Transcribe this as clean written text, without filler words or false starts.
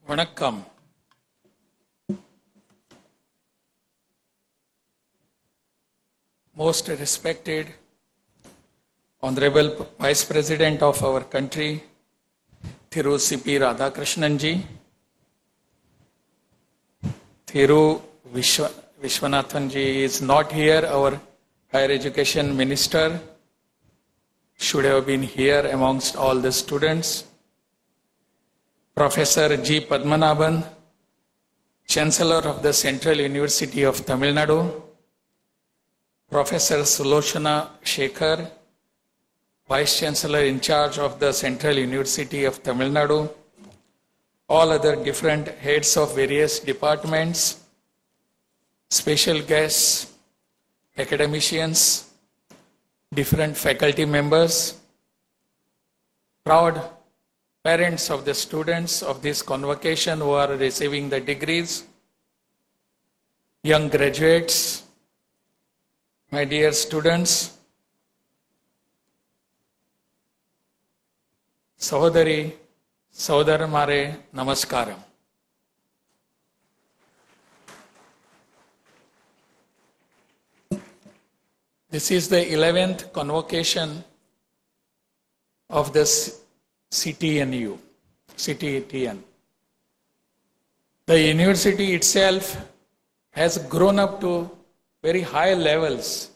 வணக்கம். Most respected Honorable Vice President of our country, Thiru C.P. Radhakrishnan ji, Thiru Vishwanathan ji is not here, our Higher Education Minister should have been here amongst all the students. Professor G. Padmanabhan, Chancellor of the Central University of Tamil Nadu, Professor Sulochana Shekhar, Vice Chancellor in charge of the Central University of Tamil Nadu, all other different heads of various departments, special guests, academicians, different faculty members, proud parents of the students of this convocation who are receiving the degrees, young graduates, my dear students, Sahodari, Sahodaramare, Namaskaram. This is the 11th convocation of this CTNU. The university itself has grown up to very high levels